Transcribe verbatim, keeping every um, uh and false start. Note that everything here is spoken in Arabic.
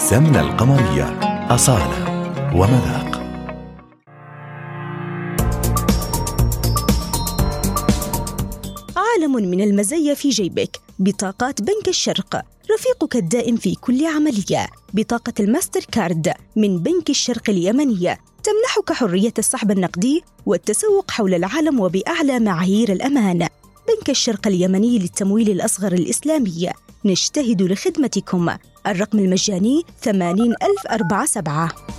سمنة القمرية، أصالة ومذاق. عالم من المزايا في جيبك. بطاقات بنك الشرق، رفيقك الدائم في كل عملية. بطاقة الماستر كارد من بنك الشرق اليمنية تمنحك حرية السحب النقدي والتسوق حول العالم وبأعلى معايير الأمان. بنك الشرق اليمني للتمويل الأصغر الإسلامي، نجتهد لخدمتكم. الرقم المجاني ثمانين ألف أربعة سبعة.